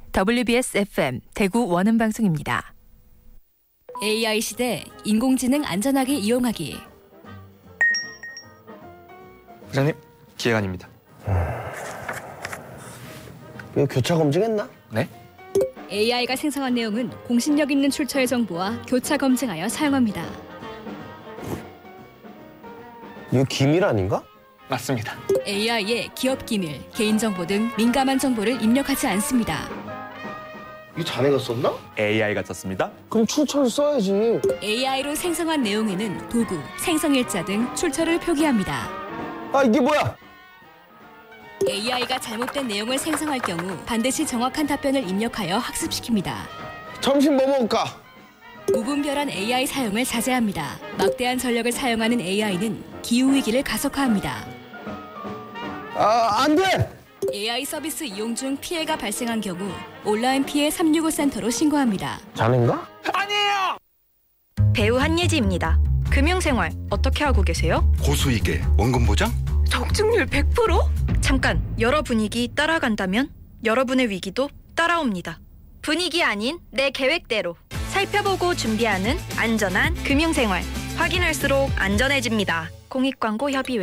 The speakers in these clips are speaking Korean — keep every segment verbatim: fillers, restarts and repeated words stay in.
더블유비에스 에프엠 대구 원음방송입니다. 에이아이 시대 인공지능 안전하게 이용하기. 부장님, 기획안입니다. 이거 교차 검증했나? 네? 에이아이가 생성한 내용은 공신력 있는 출처의 정보와 교차 검증하여 사용합니다. 이거 기밀 아닌가? 맞습니다. 에이아이의 기업 기밀, 개인정보 등 민감한 정보를 입력하지 않습니다. 이거 자네가 썼나? 에이아이가 썼습니다. 그럼 출처를 써야지. 에이아이로 생성한 내용에는 도구, 생성일자 등 출처를 표기합니다. 아, 이게 뭐야? 에이아이가 잘못된 내용을 생성할 경우 반드시 정확한 답변을 입력하여 학습시킵니다. 점심 뭐 먹을까? 무분별한 에이아이 사용을 자제합니다. 막대한 전력을 사용하는 에이아이는 기후위기를 가속화합니다. 아, 안 돼! 에이아이 서비스 이용 중 피해가 발생한 경우 온라인 피해 삼육오 센터로 신고합니다. 자넨가? 아니에요! 배우 한예지입니다. 금융생활 어떻게 하고 계세요? 고수익에 원금 보장? 적중률 백 퍼센트? 잠깐, 여러 분위기 따라간다면 여러분의 위기도 따라옵니다. 분위기 아닌 내 계획대로 살펴보고 준비하는 안전한 금융생활. 확인할수록 안전해집니다. 공익광고협의회.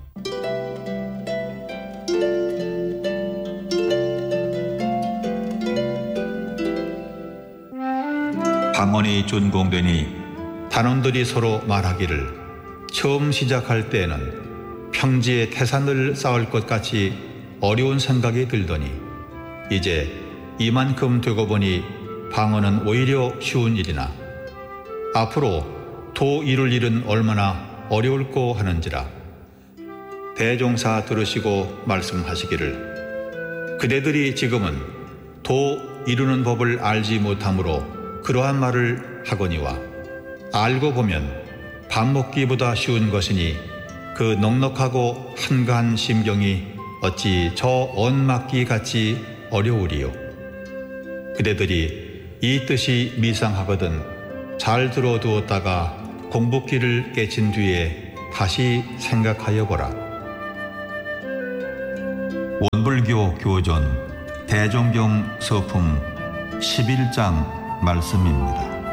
방언이 준공되니 단원들이 서로 말하기를 처음 시작할 때에는 평지에 태산을 쌓을 것 같이 어려운 생각이 들더니 이제 이만큼 되고 보니 방언은 오히려 쉬운 일이나 앞으로 도 이룰 일은 얼마나 어려울꼬 하는지라. 대종사 들으시고 말씀하시기를 그대들이 지금은 도 이루는 법을 알지 못하므로 그러한 말을 하거니와 알고 보면 밥 먹기보다 쉬운 것이니 그 넉넉하고 한가한 심경이 어찌 저 언맞기 같이 어려우리요. 그대들이 이 뜻이 미상하거든 잘 들어두었다가 공부기를 깨친 뒤에 다시 생각하여 보라. 원불교 교존 대종경 서품 십일 장 말씀입니다.